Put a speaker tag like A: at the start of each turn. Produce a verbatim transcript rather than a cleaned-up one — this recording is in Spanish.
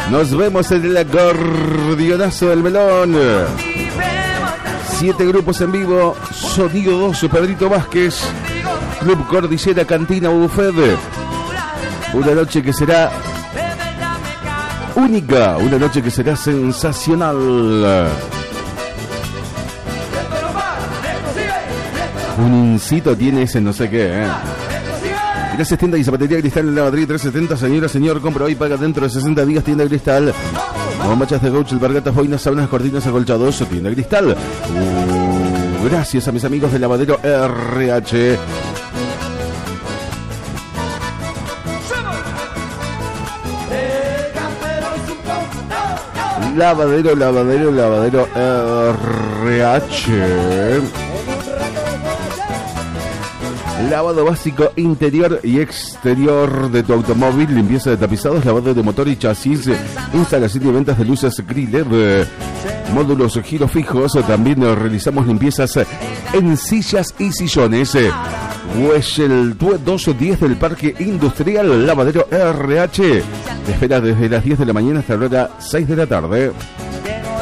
A: Nos vemos en el acordeonazo del melón. Siete grupos en vivo. Sonido dos, Pedrito Vázquez. Club Cordillera, Cantina, Buffet. Una noche que será única. Una noche que será sensacional. Un incito tiene ese no sé qué, ¿eh? Gracias, Tienda y Zapatería Cristal en la Madrid trescientos setenta. Señora, señor, compra hoy, paga dentro de sesenta días. Tienda Cristal. Bombachas de gaucho, alpargatas, boinas, sábanas, cortinas, acolchados. Tienda Cristal. Uh, gracias a mis amigos de Lavadero R H. Lavadero, lavadero, lavadero R H. Lavado básico interior y exterior de tu automóvil, limpieza de tapizados, lavado de motor y chasis, instalación y ventas de luces gris L E D, módulos giro fijos. También realizamos limpiezas en sillas y sillones. Hueshel doscientos diez del Parque Industrial. Lavadero R H te espera desde las diez de la mañana hasta la hora seis de la tarde.